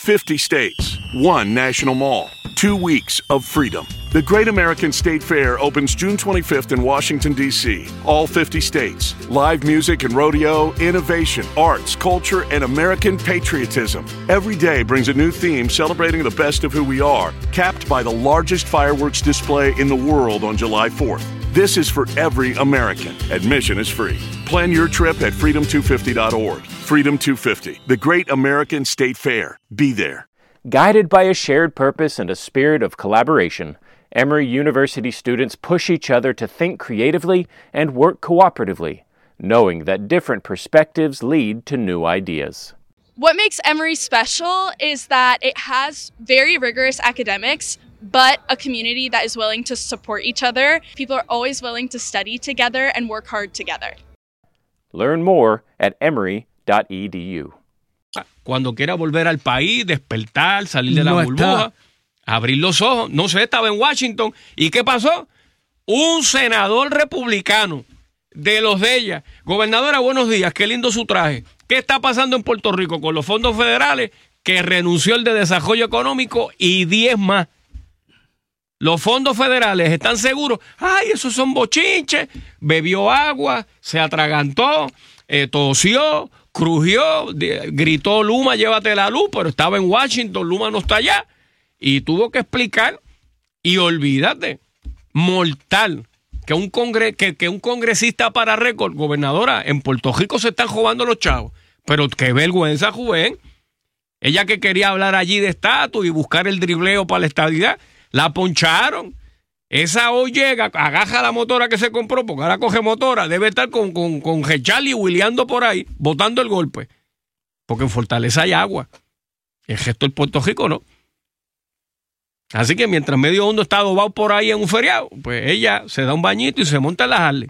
50 states, one national mall, 2 weeks of freedom. The Great American State Fair opens June 25th in Washington, D.C. All 50 states. Live music and rodeo, innovation, arts, culture, and American patriotism. Every day brings a new theme celebrating the best of who we are, capped by the largest fireworks display in the world on July 4th. This is for every American. Admission is free. Plan your trip at freedom250.org. Freedom 250, the Great American State Fair. Be there. Guided by a shared purpose and a spirit of collaboration, Emory University students push each other to think creatively and work cooperatively, knowing that different perspectives lead to new ideas. What makes Emory special is that it has very rigorous academics, but a community that is willing to support each other. People are always willing to study together and work hard together. Learn more at emory.edu. Cuando quiera volver al país, despertar, salir de la burbuja, abrir los ojos. No sé, estaba en Washington. ¿Y qué pasó? Un senador republicano de los de ella. Gobernadora, buenos días. Qué lindo su traje. ¿Qué está pasando en Puerto Rico con los fondos federales? Que renunció el de desarrollo económico y 10 más. Los fondos federales están seguros. Ay, esos son bochinches. Bebió agua, se atragantó, tosió, crujió, gritó Luma, llévate la luz, pero estaba en Washington, Luma no está allá. Y tuvo que explicar, y olvídate, mortal, que un congresista para récord, gobernadora, en Puerto Rico se están robando los chavos. Pero qué vergüenza, Juven. Ella que quería hablar allí de estatus y buscar el dribleo para la estadidad, la poncharon. Esa hoy llega, agaja la motora que se compró, porque ahora coge motora, debe estar con Charlie huileando por ahí, botando el golpe. Porque en Fortaleza hay agua. El resto del Puerto Rico no. Así que mientras Medio Hondo está adobado por ahí en un feriado, pues ella se da un bañito y se monta en la Harley.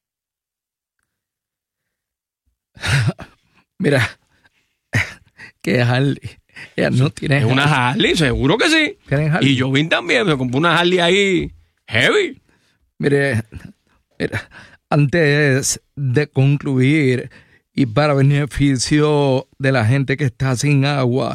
Mira, que Harley. Ella no tiene es una Harley, seguro que sí. Y Jovín también, se compró una Harley ahí heavy. Mire, antes de concluir, y para beneficio de la gente que está sin agua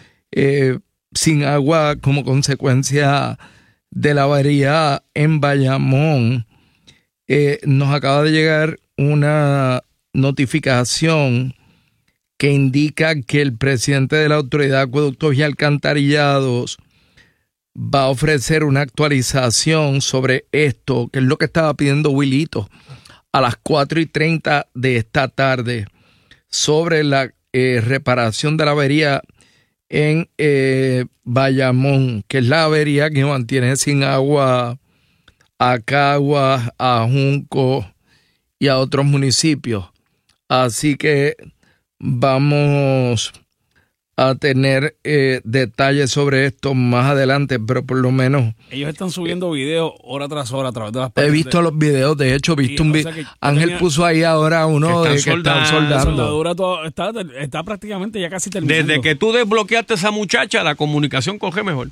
como consecuencia de la avería en Bayamón, nos acaba de llegar una notificación que indica que el presidente de la Autoridad de Acueductos y Alcantarillados va a ofrecer una actualización sobre esto, que es lo que estaba pidiendo Wilito a las 4:30 de esta tarde, sobre la reparación de la avería en Bayamón, que es la avería que mantiene sin agua a Caguas, a Junco y a otros municipios. Así que vamos a tener detalles sobre esto más adelante, pero por lo menos ellos están subiendo videos hora tras hora a través de las páginas. He visto los videos, de hecho, Ángel puso ahí ahora uno de que están soldando. La soldadura está prácticamente ya casi terminando. Desde que tú desbloqueaste a esa muchacha, la comunicación coge mejor.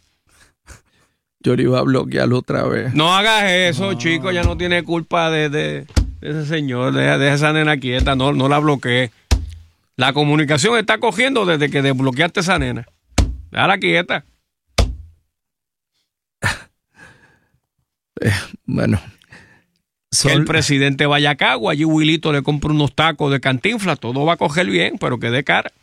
Yo le iba a bloquearlo otra vez. No hagas eso, chico, ya no tiene culpa de ese señor, deja esa nena quieta, no la bloqueé. La comunicación está cogiendo desde que desbloqueaste esa nena. Déjala quieta. Bueno. Que el presidente vaya a Cagua, allí Wilito le compra unos tacos de Cantinflas, todo va a coger bien, pero que dé cara.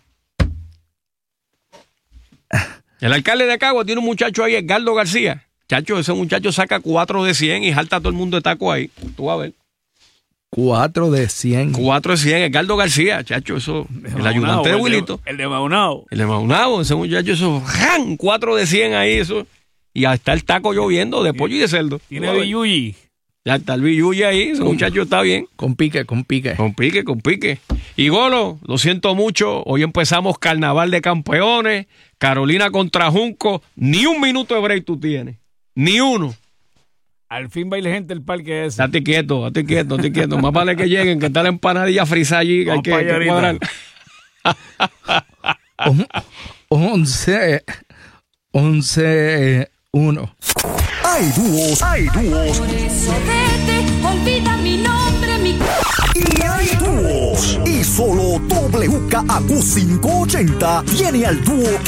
El alcalde de Cagua tiene un muchacho ahí, Edgardo García. Chacho, ese muchacho saca 4 de 100 y jalta a todo el mundo de taco ahí. Tú vas a ver. 4 de 100. 4 de 100, Edgardo García, chacho, eso. El ayudante de Wilito. El de Maunao. El de Maunao, ese muchacho, eso. 4 de 100 ahí, eso. Y ahí está el taco lloviendo de pollo y de cerdo. Tiene billuyi. Ya está el billuyi ahí, ese muchacho está bien. Con pique. Con pique. Y Golo, lo siento mucho, hoy empezamos Carnaval de Campeones, Carolina contra Junco, ni un minuto de break tú tienes. Ni uno. Al fin baile gente el parque ese. Date quieto. Más vale que lleguen, que está la empanadilla frisa allí, que hay que cuadrar. 11-1. Hay dúos. Por eso vete, olvida mi nombre, Y hay dúos. Y solo WKAQ 580 tiene al dúo